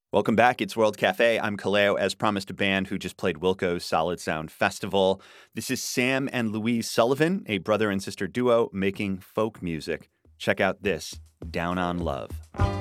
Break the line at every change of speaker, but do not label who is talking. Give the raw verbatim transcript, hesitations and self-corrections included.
Welcome back. It's World Cafe. I'm Kaleo, as promised, a band who just played Wilco's Solid Sound Festival. This is Sam and Louise Sullivan, a brother and sister duo making folk music. Check out this, Down on Love.